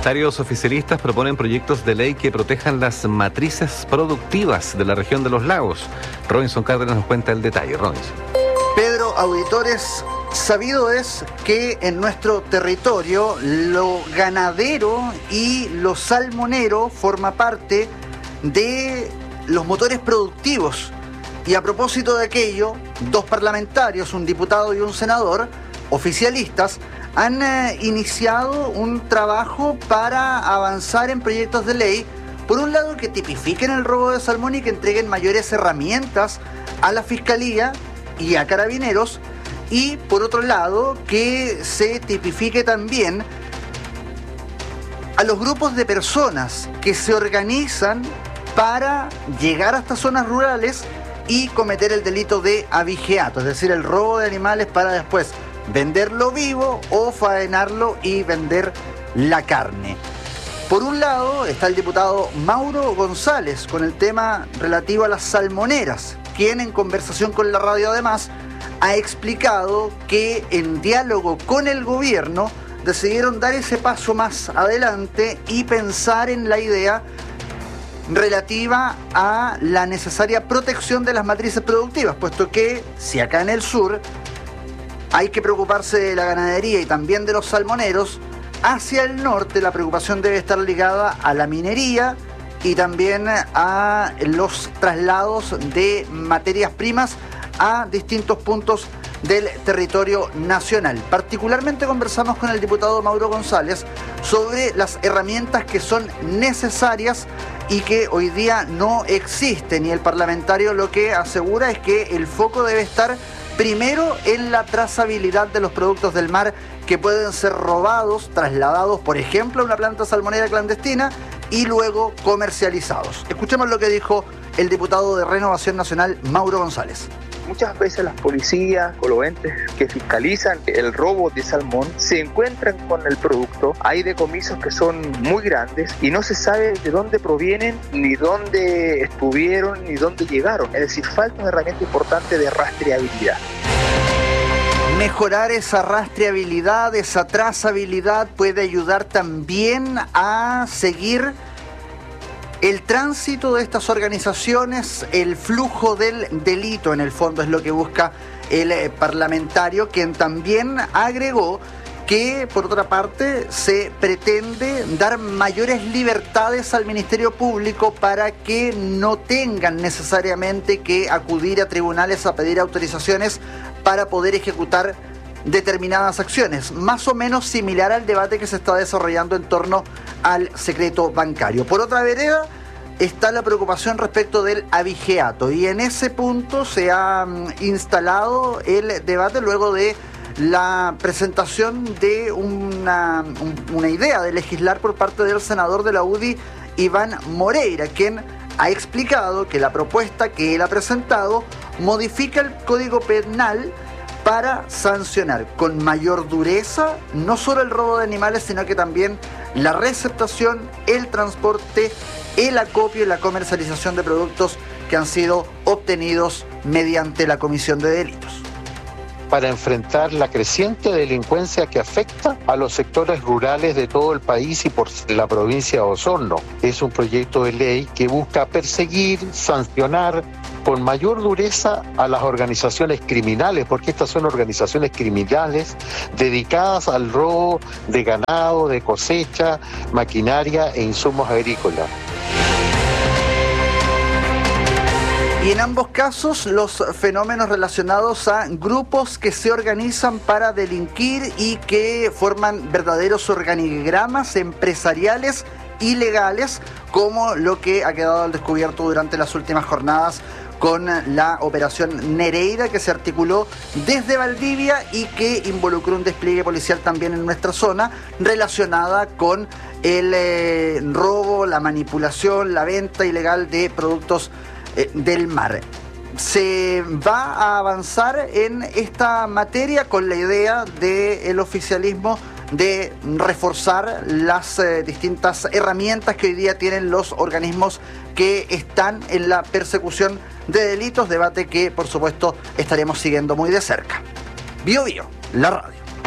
Parlamentarios oficialistas proponen proyectos de ley que protejan las matrices productivas de la región de los lagos. Robinson Cárdenas nos cuenta el detalle. Robinson. Pedro, auditores, sabido es que en nuestro territorio lo ganadero y lo salmonero forma parte de los motores productivos. Y a propósito de aquello, dos parlamentarios, un diputado y un senador, oficialistas, han iniciado un trabajo para avanzar en proyectos de ley, por un lado que tipifiquen el robo de salmón y que entreguen mayores herramientas a la Fiscalía y a Carabineros, y por otro lado que se tipifique también a los grupos de personas que se organizan para llegar hasta zonas rurales y cometer el delito de abigeato, es decir, el robo de animales para después venderlo vivo o faenarlo y vender la carne. Por un lado está el diputado Mauro González con el tema relativo a las salmoneras, quien en conversación con la radio además ha explicado que en diálogo con el gobierno decidieron dar ese paso más adelante y pensar en la idea relativa a la necesaria protección de las matrices productivas, puesto que si acá en el sur hay que preocuparse de la ganadería y también de los salmoneros, hacia el norte la preocupación debe estar ligada a la minería y también a los traslados de materias primas a distintos puntos del territorio nacional. Particularmente conversamos con el diputado Mauro González sobre las herramientas que son necesarias y que hoy día no existen, y el parlamentario lo que asegura es que el foco debe estar primero en la trazabilidad de los productos del mar que pueden ser robados, trasladados, por ejemplo, a una planta salmonera clandestina y luego comercializados. Escuchemos lo que dijo el diputado de Renovación Nacional, Mauro González. Muchas veces las policías o los entes que fiscalizan el robo de salmón se encuentran con el producto. Hay decomisos que son muy grandes y no se sabe de dónde provienen, ni dónde estuvieron, ni dónde llegaron. Es decir, falta una herramienta importante de rastreabilidad. Mejorar esa rastreabilidad, esa trazabilidad puede ayudar también a seguir el tránsito de estas organizaciones, el flujo del delito, en el fondo es lo que busca el parlamentario, quien también agregó que, por otra parte, se pretende dar mayores libertades al Ministerio Público para que no tengan necesariamente que acudir a tribunales a pedir autorizaciones para poder ejecutar determinadas acciones, más o menos similar al debate que se está desarrollando en torno al secreto bancario. Por otra vereda está la preocupación respecto del abigeato, y en ese punto se ha instalado el debate luego de la presentación de una idea de legislar por parte del senador de la UDI, Iván Moreira, quien ha explicado que la propuesta que él ha presentado modifica el Código Penal para sancionar con mayor dureza no solo el robo de animales, sino que también la receptación, el transporte, el acopio y la comercialización de productos que han sido obtenidos mediante la comisión de delitos. Para enfrentar la creciente delincuencia que afecta a los sectores rurales de todo el país y por la provincia de Osorno. Es un proyecto de ley que busca perseguir, sancionar con mayor dureza a las organizaciones criminales, porque estas son organizaciones criminales dedicadas al robo de ganado, de cosecha, maquinaria e insumos agrícolas. Y en ambos casos, los fenómenos relacionados a grupos que se organizan para delinquir y que forman verdaderos organigramas empresariales ilegales, como lo que ha quedado al descubierto durante las últimas jornadas con la operación Nereida, que se articuló desde Valdivia y que involucró un despliegue policial también en nuestra zona, relacionada con el robo, la manipulación, la venta ilegal de productos del mar. Se va a avanzar en esta materia con la idea del oficialismo de reforzar las distintas herramientas que hoy día tienen los organismos que están en la persecución de delitos, debate que por supuesto estaremos siguiendo muy de cerca. Bio Bio, la radio.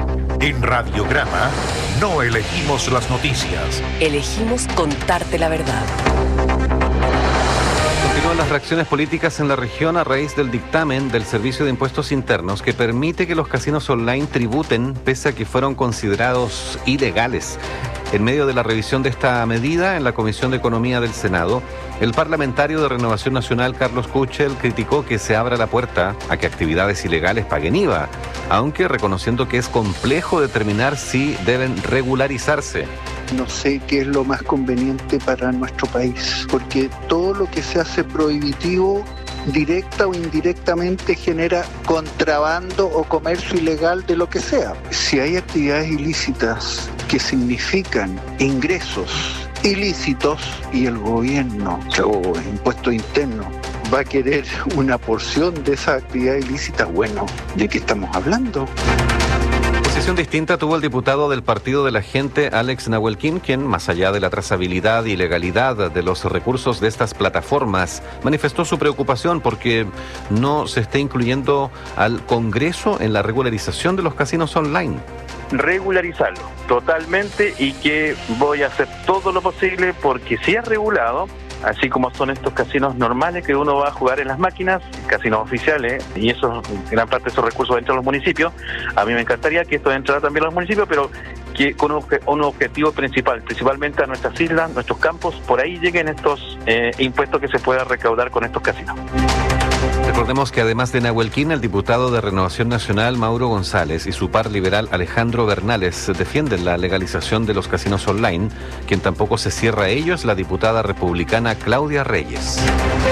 En Radiograma no elegimos las noticias. Elegimos contarte la verdad. Continúan las reacciones políticas en la región a raíz del dictamen del Servicio de Impuestos Internos que permite que los casinos online tributen pese a que fueron considerados ilegales. En medio de la revisión de esta medida en la Comisión de Economía del Senado, el parlamentario de Renovación Nacional, Carlos Kuchel, criticó que se abra la puerta a que actividades ilegales paguen IVA, aunque reconociendo que es complejo determinar si deben regularizarse. No sé qué es lo más conveniente para nuestro país, porque todo lo que se hace prohibitivo, directa o indirectamente, genera contrabando o comercio ilegal de lo que sea. Si hay actividades ilícitas que significan ingresos ilícitos y el gobierno o impuesto interno va a querer una porción de esa actividad ilícita, bueno, ¿de qué estamos hablando? Posición distinta tuvo el diputado del Partido de la Gente, Alex Nahuelquín, quien, más allá de la trazabilidad y legalidad de los recursos de estas plataformas, manifestó su preocupación porque no se está incluyendo al Congreso en la regularización de los casinos online. Regularizarlo totalmente, y que voy a hacer todo lo posible porque si es regulado, así como son estos casinos normales que uno va a jugar en las máquinas, casinos oficiales, y eso, gran parte de esos recursos entran a los municipios. A mí me encantaría que esto entrara también a los municipios, pero que con un objetivo principal, principalmente a nuestras islas, nuestros campos, por ahí lleguen estos impuestos que se pueda recaudar con estos casinos. Recordemos que además de Nahuelquín, el diputado de Renovación Nacional, Mauro González, y su par liberal, Alejandro Bernales, defienden la legalización de los casinos online. Quien tampoco se cierra a ellos, la diputada republicana Claudia Reyes.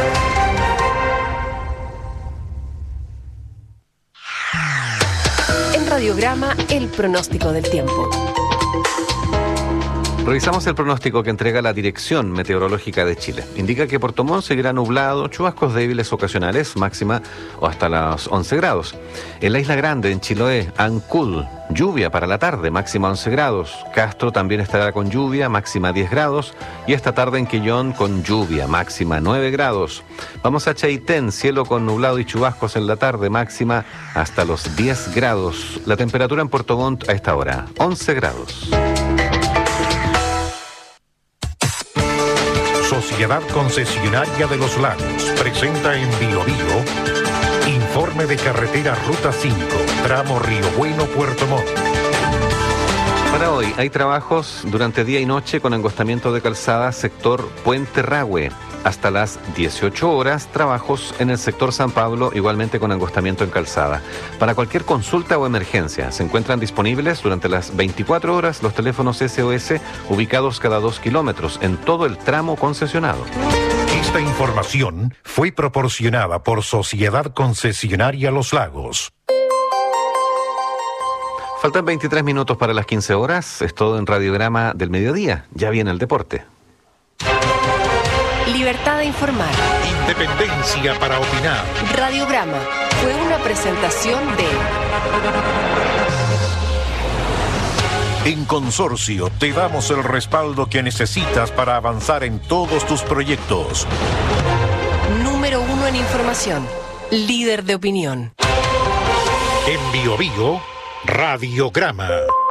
En Radiograma, el pronóstico del tiempo. Revisamos el pronóstico que entrega la Dirección Meteorológica de Chile. Indica que Puerto Montt seguirá nublado, chubascos débiles ocasionales, máxima o hasta los 11 grados. En la Isla Grande, en Chiloé, Ancud, lluvia para la tarde, máxima 11 grados. Castro también estará con lluvia, máxima 10 grados. Y esta tarde en Quillón con lluvia, máxima 9 grados. Vamos a Chaitén, cielo con nublado y chubascos en la tarde, máxima hasta los 10 grados. La temperatura en Puerto Montt a esta hora, 11 grados. Sociedad Concesionaria de los Lagos presenta en Biobío informe de carretera Ruta 5, tramo Río Bueno, Puerto Montt. Para hoy hay trabajos durante día y noche con engostamiento de calzada sector Puente Rahue. Hasta las 18 horas, trabajos en el sector San Pablo, igualmente con engostamiento en calzada. Para cualquier consulta o emergencia, se encuentran disponibles durante las 24 horas los teléfonos SOS ubicados cada 2 kilómetros en todo el tramo concesionado. Esta información fue proporcionada por Sociedad Concesionaria Los Lagos. Faltan 23 minutos para las 15 horas. Es todo en Radiograma del Mediodía. Ya viene el deporte. Libertad de informar. Independencia para opinar. Radiograma fue una presentación de... En Consorcio te damos el respaldo que necesitas para avanzar en todos tus proyectos. Número 1 en información. Líder de opinión. En Biobío, Radiograma.